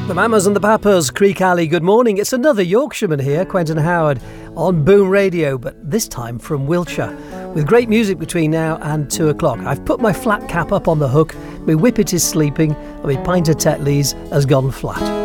The Mamas and the Papas, Creek Alley, good morning. It's another Yorkshireman here, Quentin Howard, on Boom Radio, but this time from Wiltshire, with great music between now and 2 o'clock. I've put my flat cap up on the hook, my whippet is sleeping, and my pint of Tetley's has gone flat.